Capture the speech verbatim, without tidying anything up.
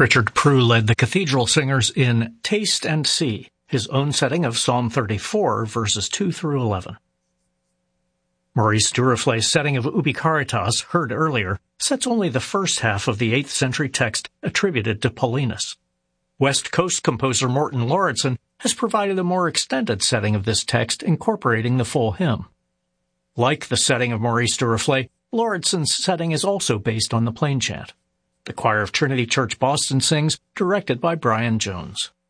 Richard Prue led the cathedral singers in Taste and See, his own setting of Psalm thirty-four, verses two through eleven. Maurice Duruflé's setting of Ubi Caritas, heard earlier, sets only the first half of the eighth century text attributed to Paulinus. West Coast composer Morton Lauridsen has provided a more extended setting of this text incorporating the full hymn. Like the setting of Maurice Duruflé, Lauridsen's setting is also based on the plain chant. The choir of Trinity Church Boston sings, directed by Brian Jones.